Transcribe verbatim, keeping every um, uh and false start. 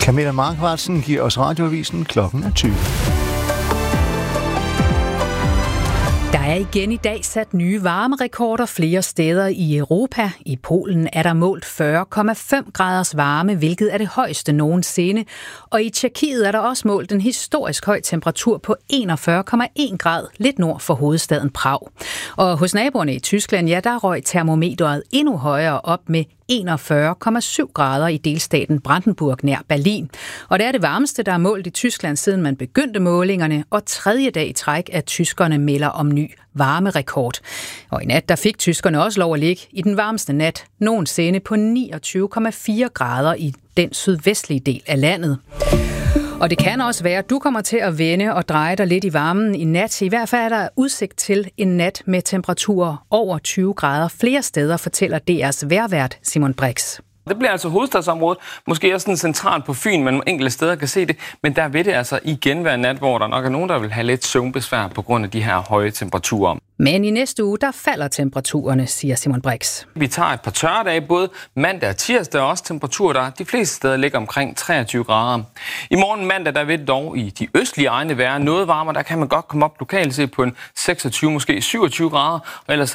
Camilla Markvartsen giver os radioavisen klokken er tyve. Der er igen i dag sat nye varmerekorder flere steder i Europa. I Polen er der målt fyrre komma fem graders varme, hvilket er det højeste nogensinde. Og i Tjekkiet er der også målt en historisk høj temperatur på enogfyrre komma en grad, lidt nord for hovedstaden Prag. Og hos naboerne i Tyskland, ja, der røg termometeret endnu højere op med enogfyrre komma syv grader i delstaten Brandenburg nær Berlin. Og det er det varmeste, der er målt i Tyskland, siden man begyndte målingerne, og tredje dag i træk, at tyskerne melder om ny varmerekord. Og i nat, der fik tyskerne også lov at ligge i den varmeste nat nogensinde på niogtyve komma fire grader i den sydvestlige del af landet. Og det kan også være, at du kommer til at vende og dreje dig lidt i varmen i nat. I hvert fald er der udsigt til en nat med temperaturer over tyve grader flere steder, fortæller D R's vejrvært Simon Brix. Det bliver altså hovedstadsområdet, måske også sådan centralt på Fyn, men enkelte steder kan se det. Men der vil det altså igen være nat, hvor der nok er nogen, der vil have lidt søvnbesvær på grund af de her høje temperaturer. Men i næste uge, der falder temperaturerne, siger Simon Brix. Vi tager et par tørre dage, både mandag og tirsdag, og også temperaturer, der de fleste steder ligger omkring treogtyve grader. I morgen mandag, der vil det dog i de østlige egne være noget varmere. Der kan man godt komme op lokalt se på en seksogtyve, måske syvogtyve grader, og ellers